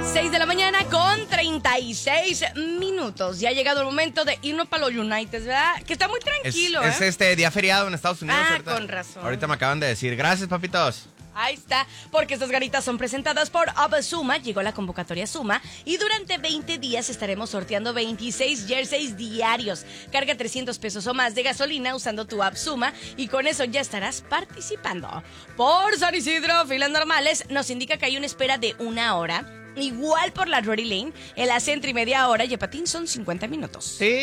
6 de la mañana con 36 minutos. Ya ha llegado el momento de irnos para los United, ¿verdad? Que está muy tranquilo, Es este día feriado en Estados Unidos. Ah, con razón. Ahorita me acaban de decir. Gracias, papitos. Ahí está, porque estas ganitas son presentadas por Suma. Llegó la convocatoria Suma y durante 20 días estaremos sorteando 26 jerseys diarios. Carga 300 pesos o más de gasolina usando tu app Suma y con eso ya estarás participando. Por San Isidro, filas normales, nos indica que hay una espera de 1 hora. Igual por la Rory Lane, en la Centro y media hora y a Patín son 50 minutos. Sí.